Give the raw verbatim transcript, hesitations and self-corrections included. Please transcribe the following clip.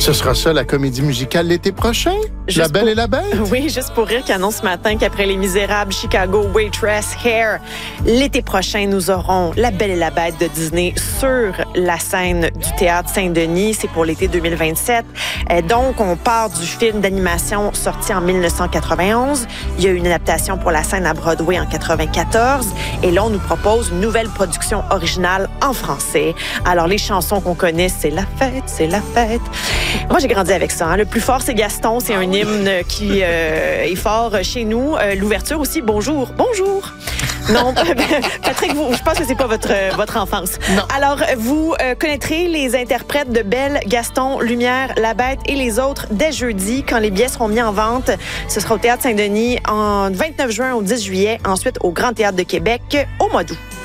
Ce sera ça, la comédie musicale l'été prochain? Juste La Belle pour... et la Bête? Oui, juste pour rire qui annonce ce matin qu'après Les Misérables, Chicago, Waitress, Hair, l'été prochain, nous aurons La Belle et la Bête de Disney sur la scène du Théâtre Saint-Denis. C'est pour l'été deux mille vingt-sept. Et donc, on part du film d'animation sorti en dix-neuf cent quatre-vingt-onze. Il y a eu une adaptation pour la scène à Broadway en quatre-vingt-quatorze. Et là, on nous propose une nouvelle production originale en français. Alors, les chansons qu'on connaît, c'est La fête, c'est la fête. Moi, j'ai grandi avec ça. Hein. Le plus fort, c'est Gaston. C'est un hymne qui euh, est fort chez nous. Euh, l'ouverture aussi, bonjour. Bonjour. Non, Patrick, vous, je pense que c'est pas votre, votre enfance. Non. Alors, vous euh, connaîtrez les interprètes de Belle, Gaston, Lumière, La Bête et les autres dès jeudi, quand les billets seront mis en vente. Ce sera au Théâtre Saint-Denis en vingt-neuf juin au dix juillet. Ensuite, au Grand Théâtre de Québec au mois d'août.